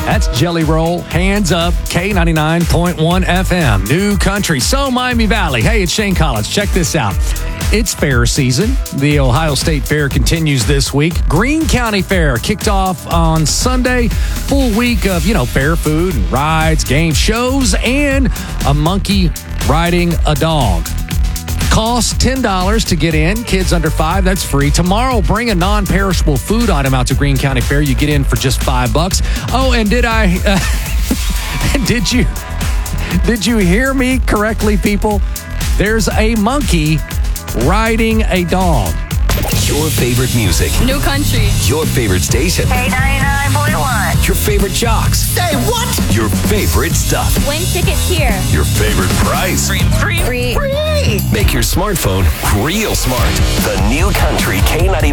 That's Jelly Roll, Hands Up, K99.1 FM, New Country, so Miami Valley. Hey, it's Shane Collins. Check this out. It's fair season. The Ohio State Fair continues this week. Greene County Fair kicked off on Sunday. Full week of, fair food and rides, game shows, and a monkey riding a dog. Costs $10 to get in. Kids under 5, that's free. Tomorrow, bring a non-perishable food item out to Greene County Fair. You get in for just $5. Oh, and did you hear me correctly, people? There's a monkey riding a dog. Your favorite music. New Country. Your favorite station. K99.1. Your favorite jocks. Say what? Your favorite stuff. Win tickets here. Your favorite price. Free. Make your smartphone real smart. The New Country K90.